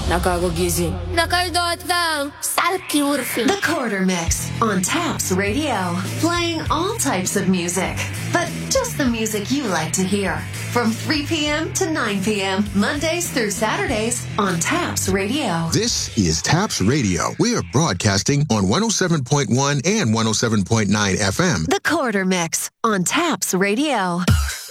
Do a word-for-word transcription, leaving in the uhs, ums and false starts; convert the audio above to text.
Nakakagising. Nakaldot lang. Salkiurfi. The Quarter Mix on Taps Radio. Playing all types of music, but just the music you like to hear. From three p.m. to nine p.m. Mondays through Saturdays on Taps Radio. This is Taps Radio. We are broadcasting on one oh seven point one and one oh seven point nine F M. The Quarter Mix on Taps Radio.